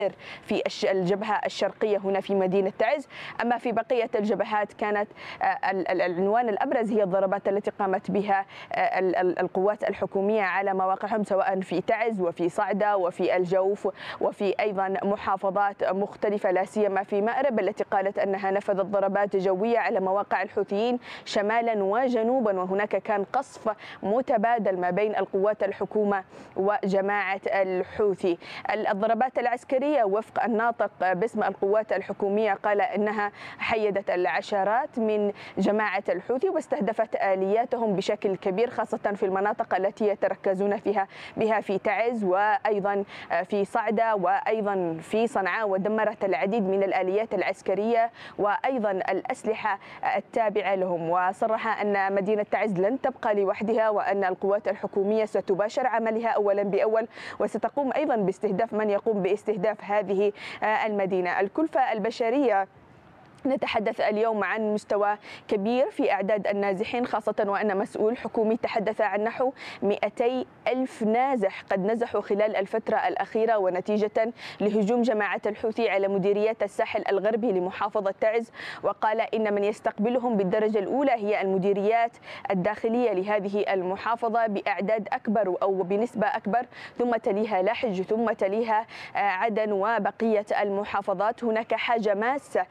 في الجبهة الشرقية هنا في مدينة تعز. أما في بقية الجبهات كانت العنوان الأبرز هي الضربات التي قامت بها القوات الحكومية على مواقعهم سواء في تعز وفي صعدة وفي الجوف وفي أيضا محافظات مختلفة لا سيما في مأرب التي قالت أنها نفذت ضربات جوية على مواقع الحوثيين شمالا وجنوبا، وهناك كان قصف متبادل ما بين القوات الحكومة وجماعة الحوثي. الضربات العسكرية وفق الناطق باسم القوات الحكومية قال إنها حيدت العشرات من جماعة الحوثي واستهدفت آلياتهم بشكل كبير خاصة في المناطق التي يتركزون بها في تعز وأيضا في صعدة وأيضا في صنعاء، ودمرت العديد من الآليات العسكرية وأيضا الأسلحة التابعة لهم. وصرح أن مدينة تعز لن تبقى لوحدها وأن القوات الحكومية ستباشر عملها أولا بأول وستقوم أيضا باستهداف من يقوم باستهداف هذه المدينة. الكلفة البشرية نتحدث اليوم عن مستوى كبير في أعداد النازحين، خاصة وأن مسؤول حكومي تحدث عن نحو 200 ألف نازح قد نزحوا خلال الفترة الأخيرة ونتيجة لهجوم جماعة الحوثي على مديريات الساحل الغربي لمحافظة تعز. وقال إن من يستقبلهم بالدرجة الأولى هي المديريات الداخلية لهذه المحافظة بأعداد أكبر أو بنسبة أكبر، ثم تليها لحج، ثم تليها عدن وبقية المحافظات. هناك حاجة ماسة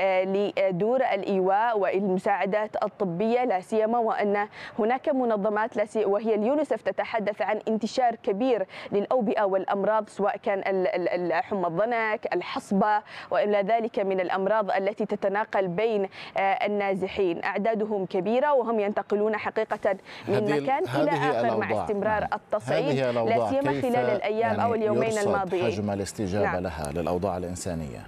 لدور الإيواء والمساعدات الطبية لا سيما وأن هناك منظمات وهي اليونيسف تتحدث عن انتشار كبير للأوبئة والأمراض سواء كان حمى الضنك، الحصبة وإلى ذلك من الأمراض التي تتناقل بين النازحين. أعدادهم كبيرة وهم ينتقلون حقيقة من مكان إلى آخر مع استمرار التصعيد لا سيما خلال الأيام أو اليومين الماضيين. حجم الاستجابة لها للأوضاع الإنسانية؟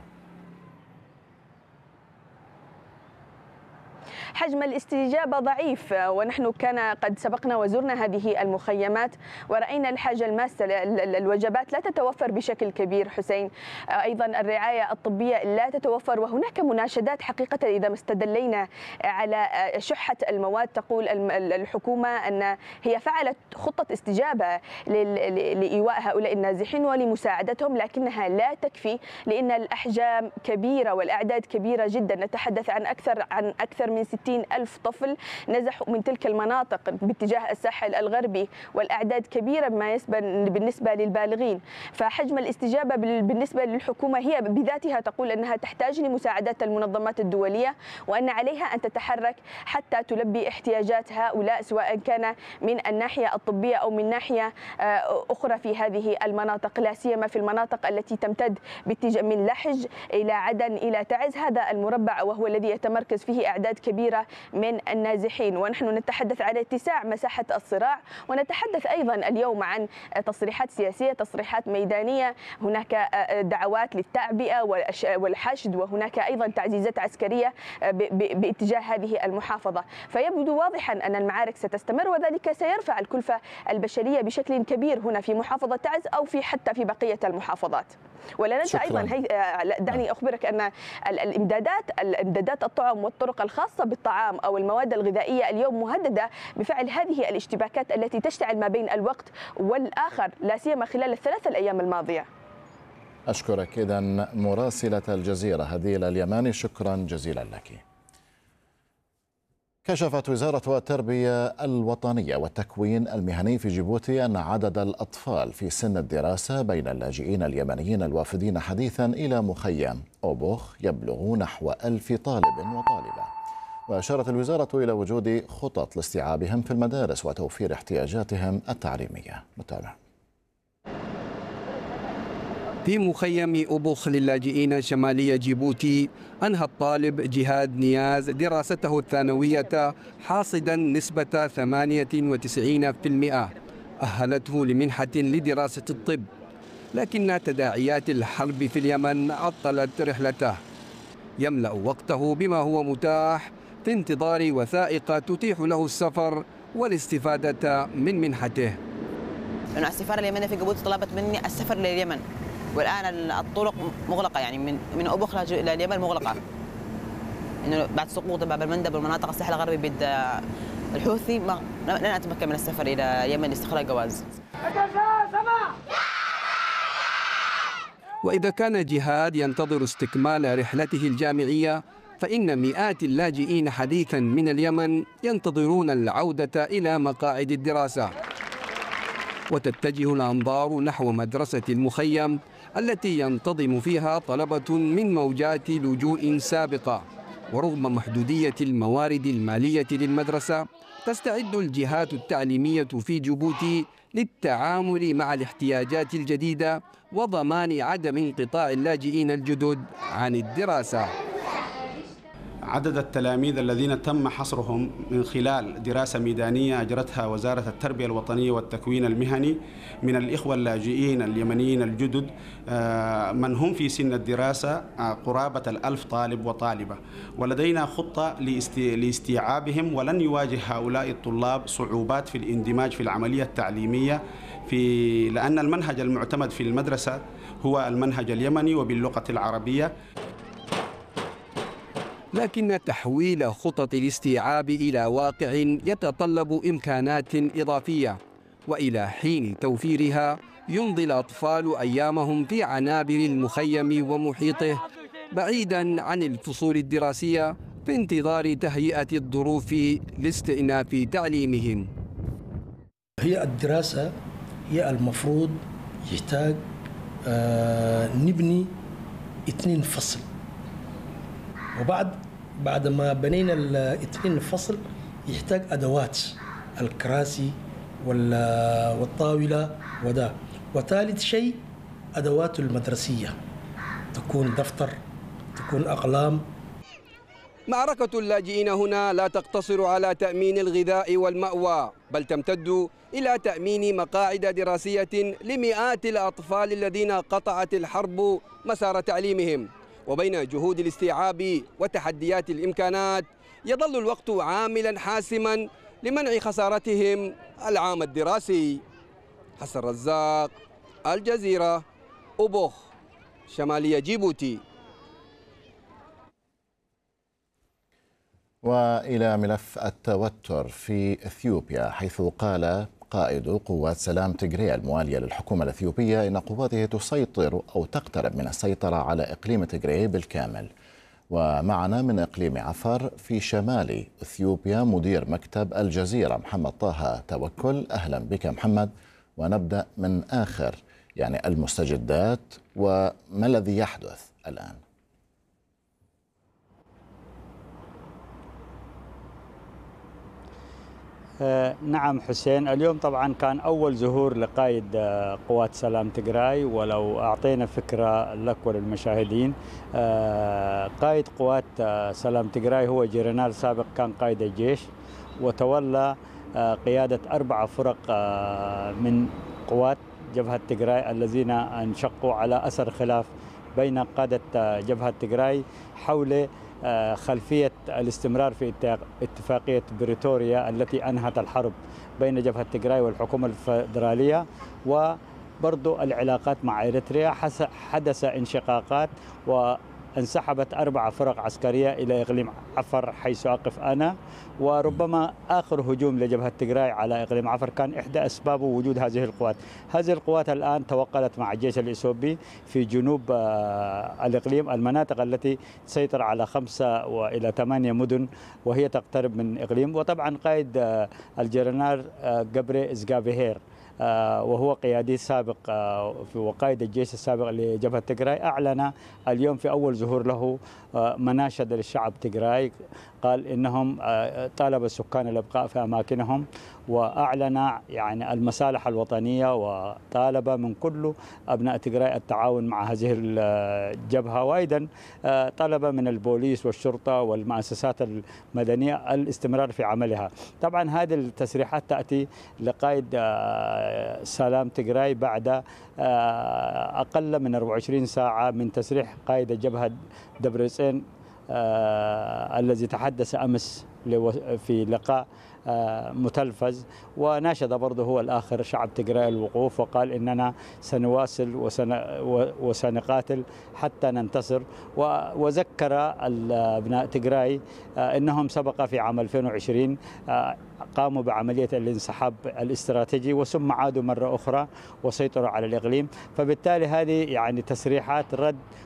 حجم الاستجابة ضعيف، ونحن كان قد سبقنا وزرنا هذه المخيمات ورأينا الحاجة الماسة. الوجبات لا تتوفر بشكل كبير حسين، أيضا الرعاية الطبية لا تتوفر، وهناك مناشدات حقيقة إذا ما استدلينا على شحة المواد. تقول الحكومة أن هي فعلت خطة استجابة لإيواء هؤلاء النازحين ولمساعدتهم، لكنها لا تكفي لأن الأحجام كبيرة والأعداد كبيرة جدا. نتحدث عن أكثر من 60 ألف طفل نزحوا من تلك المناطق باتجاه الساحل الغربي، والأعداد كبيرة بالنسبة للبالغين. فحجم الاستجابة بالنسبة للحكومة هي بذاتها تقول أنها تحتاج لمساعدات المنظمات الدولية وأن عليها أن تتحرك حتى تلبي احتياجات هؤلاء سواء كان من الناحية الطبية أو من ناحية أخرى في هذه المناطق، لا سيما في المناطق التي تمتد من لحج إلى عدن إلى تعز. هذا المربع وهو الذي يتمركز فيه أعداد كبيرة من النازحين، ونحن نتحدث عن اتساع مساحة الصراع، ونتحدث أيضا اليوم عن تصريحات سياسية، تصريحات ميدانية. هناك دعوات للتعبئة والحشد، وهناك أيضا تعزيزات عسكرية باتجاه هذه المحافظة. فيبدو واضحا أن المعارك ستستمر، وذلك سيرفع الكلفة البشرية بشكل كبير هنا في محافظة تعز أو حتى في بقية المحافظات. ولا ننسى أيضا دعني أخبرك أن الإمدادات الطعام والطرق الخاصة بالطعام أو المواد الغذائية اليوم مهددة بفعل هذه الاشتباكات التي تشتعل ما بين الوقت والآخر لا سيما خلال الثلاث الأيام الماضية. أشكرك إذا مراسلة الجزيرة هديلة اليماني، شكرا جزيلا لك. كشفت وزارة التربية الوطنية والتكوين المهني في جيبوتي أن عدد الأطفال في سن الدراسة بين اللاجئين اليمنيين الوافدين حديثا إلى مخيم أوبوخ يبلغ نحو 1000 طالب وطالبة. وأشارت الوزارة إلى وجود خطط لاستيعابهم في المدارس وتوفير احتياجاتهم التعليمية. نتابع. في مخيم أوبوخ للاجئين شمالي جيبوتي أنهى الطالب جهاد نياز دراسته الثانوية حاصدا نسبة 98%، أهلته لمنحة لدراسة الطب، لكن تداعيات الحرب في اليمن عطلت رحلته. يملأ وقته بما هو متاح في انتظار وثائق تتيح له السفر والاستفادة من منحته. السفارة اليمنية في جيبوتي طلبت مني السفر لليمن، والآن الطرق مغلقة، يعني من أوبوخ إلى اليمن مغلقة، إنه بعد سقوط باب المندب والمناطق الساحل الغربي بيد الحوثي لن أتمكن من السفر إلى اليمن لاستخراج جواز. وإذا كان جهاد ينتظر استكمال رحلته الجامعية، فإن مئات اللاجئين حديثا من اليمن ينتظرون العودة إلى مقاعد الدراسة. وتتجه الأنظار نحو مدرسة المخيم التي ينتظم فيها طلبة من موجات لجوء سابقة. ورغم محدودية الموارد المالية للمدرسة، تستعد الجهات التعليمية في جيبوتي للتعامل مع الاحتياجات الجديدة وضمان عدم انقطاع اللاجئين الجدد عن الدراسة. عدد التلاميذ الذين تم حصرهم من خلال دراسة ميدانية أجرتها وزارة التربية الوطنية والتكوين المهني من الإخوة اللاجئين اليمنيين الجدد من هم في سن الدراسة قرابة 1000 طالب وطالبة، ولدينا خطة لاستيعابهم، ولن يواجه هؤلاء الطلاب صعوبات في الاندماج في العملية التعليمية لأن المنهج المعتمد في المدرسة هو المنهج اليمني وباللغة العربية. لكن تحويل خطط الاستيعاب إلى واقع يتطلب إمكانات إضافية، وإلى حين توفيرها يمضي الأطفال أيامهم في عنابر المخيم ومحيطه بعيدا عن الفصول الدراسية في انتظار تهيئة الظروف لاستئناف تعليمهم. هي الدراسة هي المفروض يحتاج نبني 2 فصل، بعد ما بنينا 2 فصل يحتاج أدوات الكراسي والطاولة وده. وثالث شيء أدوات المدرسية، تكون دفتر، تكون أقلام. معركة اللاجئين هنا لا تقتصر على تأمين الغذاء والمأوى، بل تمتد إلى تأمين مقاعد دراسية لمئات الأطفال الذين قطعت الحرب مسار تعليمهم. وبين جهود الاستيعاب وتحديات الإمكانات يظل الوقت عاملا حاسما لمنع خسارتهم العام الدراسي. حسن رزاق، الجزيرة، أوبوخ، شمالية جيبوتي. وإلى ملف التوتر في إثيوبيا، حيث قال قائد قوات سلام تيغراي الموالية للحكومة الإثيوبية إن قواته تسيطر أو تقترب من السيطرة على إقليم تيغراي بالكامل. ومعنا من إقليم عفر في شمال إثيوبيا مدير مكتب الجزيرة محمد طه توكل. أهلا بك محمد، ونبدأ من آخر المستجدات وما الذي يحدث الآن؟ نعم حسين، اليوم طبعا كان أول ظهور لقائد قوات سلام تيغراي. ولو أعطينا فكرة لك وللمشاهدين، قائد قوات سلام تيغراي هو جنرال سابق، كان قائد الجيش، وتولى قيادة 4 فرق من قوات جبهة تيغراي الذين انشقوا على أثر خلاف بين قادة جبهة تيغراي حول خلفية الاستمرار في اتفاقية بريتوريا التي أنهت الحرب بين جبهة تيغراي والحكومة الفيدرالية. وبرضو العلاقات مع إريتريا حدث انشقاقات، وانسحبت 4 فرق عسكرية إلى إقليم عفر حيث أقف أنا. وربما آخر هجوم لجبهة تيغراي على إقليم عفر كان إحدى أسبابه وجود هذه القوات. هذه القوات الآن توقلت مع الجيش الإثيوبي في جنوب الإقليم، المناطق التي تسيطر على 5 وإلى 8 مدن وهي تقترب من إقليم. وطبعا قائد الجنرال جبري إزغافيهير وهو قيادي سابق وقائد الجيش السابق لجبهة تيغراي أعلن اليوم في أول ظهور له مناشدة للشعب تيغراي. قال إنهم طالب السكان الإبقاء في أماكنهم، وأعلن المصالح الوطنية، وطالب من كل أبناء تيغراي التعاون مع هذه الجبهة. وأيضا طلب من البوليس والشرطة والمؤسسات المدنية الاستمرار في عملها. طبعا هذه التصريحات تأتي لقائد سلام تيغراي بعد أقل من 24 ساعة من تسريح قائد الجبهة دبريسين الذي تحدث أمس في لقاء متلفز، وناشد برضه هو الآخر شعب تجراي الوقوف، وقال إننا سنواصل وسنقاتل حتى ننتصر. وذكر أبناء تجراي أنهم سبق في عام 2020 قاموا بعملية الانسحاب الاستراتيجي وثم عادوا مرة أخرى وسيطروا على الإقليم. فبالتالي هذه يعني تصريحات رد